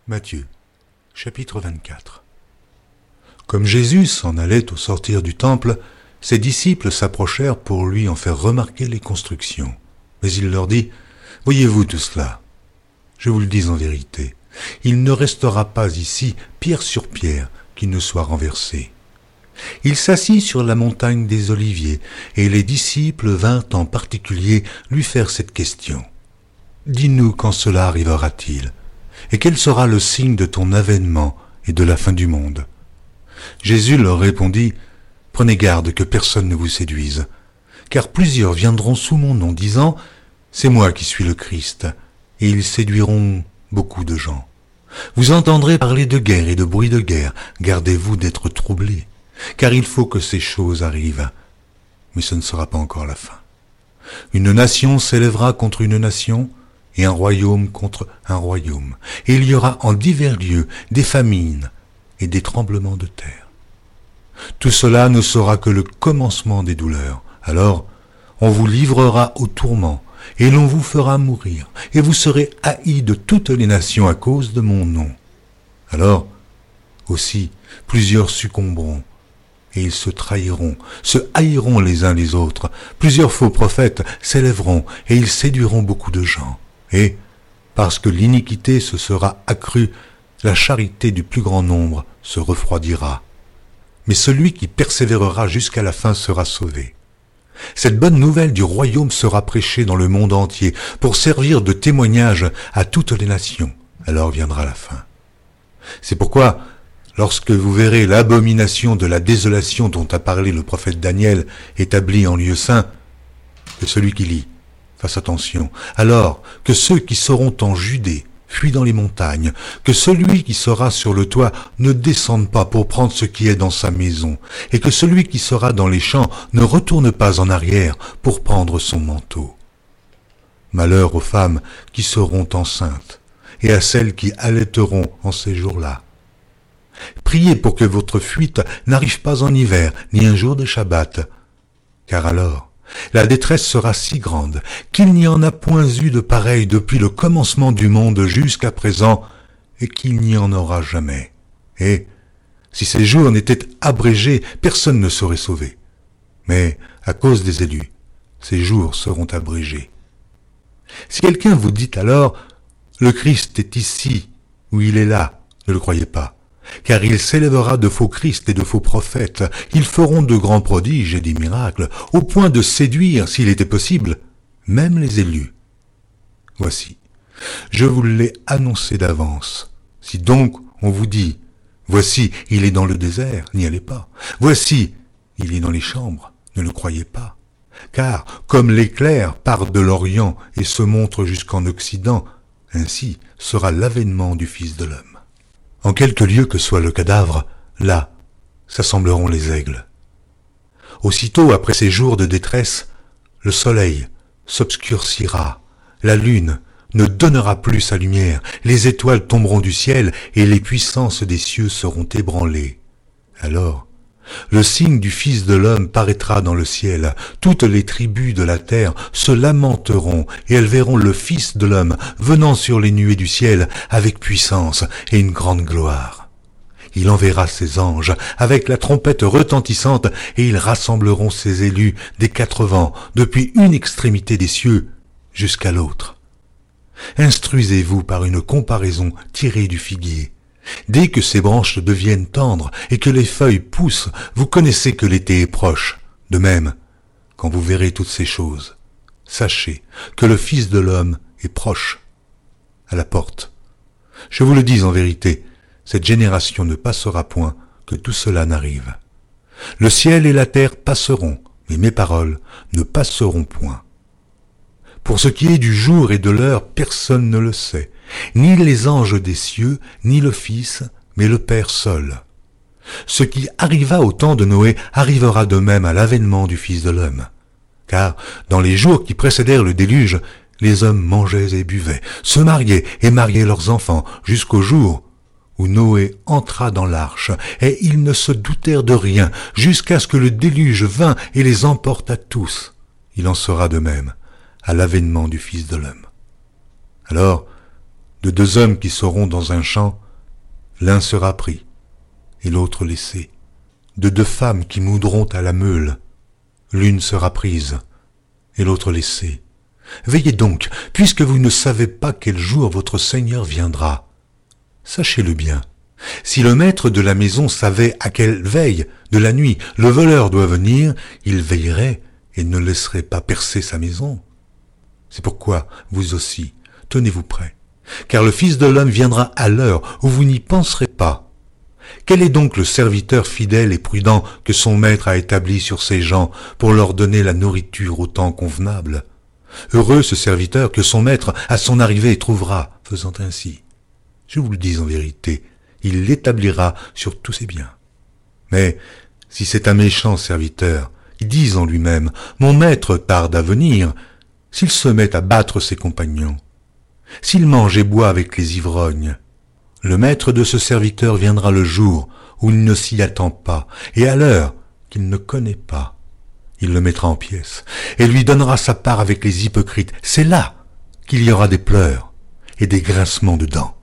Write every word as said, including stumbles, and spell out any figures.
Matthieu, chapitre vingt-quatre. Comme Jésus s'en allait au sortir du temple, ses disciples s'approchèrent pour lui en faire remarquer les constructions. Mais il leur dit, « Voyez-vous tout cela ? Je vous le dis en vérité, il ne restera pas ici pierre sur pierre qui ne soit renversée. » Il s'assit sur la montagne des Oliviers, et les disciples vinrent en particulier lui faire cette question. « Dis-nous quand cela arrivera-t-il ? Et quel sera le signe de ton avènement et de la fin du monde ?» Jésus leur répondit, « Prenez garde que personne ne vous séduise, car plusieurs viendront sous mon nom, disant, « C'est moi qui suis le Christ », et ils séduiront beaucoup de gens. Vous entendrez parler de guerre et de bruit de guerre, gardez-vous d'être troublés, car il faut que ces choses arrivent, mais ce ne sera pas encore la fin. Une nation s'élèvera contre une nation, et un royaume contre un royaume, et il y aura en divers lieux des famines et des tremblements de terre. Tout cela ne sera que le commencement des douleurs. Alors, on vous livrera au tourment, et l'on vous fera mourir, et vous serez haïs de toutes les nations à cause de mon nom. Alors, aussi, plusieurs succomberont, et ils se trahiront, se haïront les uns les autres. Plusieurs faux prophètes s'élèveront, et ils séduiront beaucoup de gens. Et, parce que l'iniquité se sera accrue, la charité du plus grand nombre se refroidira. Mais celui qui persévérera jusqu'à la fin sera sauvé. Cette bonne nouvelle du royaume sera prêchée dans le monde entier pour servir de témoignage à toutes les nations. Alors viendra la fin. C'est pourquoi, lorsque vous verrez l'abomination de la désolation dont a parlé le prophète Daniel établie en lieu saint, que celui qui lit fasse attention, alors que ceux qui seront en Judée fuient dans les montagnes, que celui qui sera sur le toit ne descende pas pour prendre ce qui est dans sa maison, et que celui qui sera dans les champs ne retourne pas en arrière pour prendre son manteau. Malheur aux femmes qui seront enceintes, et à celles qui allaiteront en ces jours-là. Priez pour que votre fuite n'arrive pas en hiver, ni un jour de Shabbat, car alors la détresse sera si grande qu'il n'y en a point eu de pareil depuis le commencement du monde jusqu'à présent, et qu'il n'y en aura jamais. Et, si ces jours n'étaient abrégés, personne ne serait sauvé. Mais, à cause des élus, ces jours seront abrégés. Si quelqu'un vous dit alors, le Christ est ici, ou il est là, ne le croyez pas. Car il s'élèvera de faux Christ et de faux prophètes. Ils feront de grands prodiges et des miracles, au point de séduire, s'il était possible, même les élus. Voici, je vous l'ai annoncé d'avance. Si donc on vous dit, voici, il est dans le désert, n'y allez pas. Voici, il est dans les chambres, ne le croyez pas. Car, comme l'éclair part de l'Orient et se montre jusqu'en Occident, ainsi sera l'avènement du Fils de l'homme. En quelque lieu que soit le cadavre, là s'assembleront les aigles. Aussitôt après ces jours de détresse, le soleil s'obscurcira, la lune ne donnera plus sa lumière, les étoiles tomberont du ciel et les puissances des cieux seront ébranlées. Alors, le signe du Fils de l'homme paraîtra dans le ciel. Toutes les tribus de la terre se lamenteront et elles verront le Fils de l'homme venant sur les nuées du ciel avec puissance et une grande gloire. Il enverra ses anges avec la trompette retentissante et ils rassembleront ses élus des quatre vents depuis une extrémité des cieux jusqu'à l'autre. Instruisez-vous par une comparaison tirée du figuier. Dès que ses branches deviennent tendres et que les feuilles poussent, vous connaissez que l'été est proche. De même, quand vous verrez toutes ces choses, sachez que le Fils de l'homme est proche, à la porte. Je vous le dis en vérité, cette génération ne passera point que tout cela n'arrive. Le ciel et la terre passeront, mais mes paroles ne passeront point. Pour ce qui est du jour et de l'heure, personne ne le sait, ni les anges des cieux, ni le Fils, mais le Père seul. Ce qui arriva au temps de Noé arrivera de même à l'avènement du Fils de l'homme. Car, dans les jours qui précédèrent le déluge, les hommes mangeaient et buvaient, se mariaient et mariaient leurs enfants, jusqu'au jour où Noé entra dans l'arche, et ils ne se doutèrent de rien, jusqu'à ce que le déluge vînt et les emporta tous. Il en sera de même à l'avènement du Fils de l'homme. Alors, De deux hommes qui seront dans un champ, l'un sera pris et l'autre laissé. De deux femmes qui moudront à la meule, l'une sera prise et l'autre laissée. Veillez donc, puisque vous ne savez pas quel jour votre Seigneur viendra. Sachez-le bien, si le maître de la maison savait à quelle veille de la nuit le voleur doit venir, il veillerait et ne laisserait pas percer sa maison. C'est pourquoi, vous aussi, tenez-vous prêts, car le Fils de l'homme viendra à l'heure où vous n'y penserez pas. Quel est donc le serviteur fidèle et prudent que son maître a établi sur ses gens pour leur donner la nourriture au temps convenable? Heureux ce serviteur que son maître à son arrivée trouvera, faisant ainsi. Je vous le dis en vérité, il l'établira sur tous ses biens. Mais si c'est un méchant serviteur, qui dit en lui-même « Mon maître tarde à venir », s'il se met à battre ses compagnons, s'il mange et boit avec les ivrognes, le maître de ce serviteur viendra le jour où il ne s'y attend pas, et à l'heure qu'il ne connaît pas. Il le mettra en pièces, et lui donnera sa part avec les hypocrites. C'est là qu'il y aura des pleurs et des grincements de dents.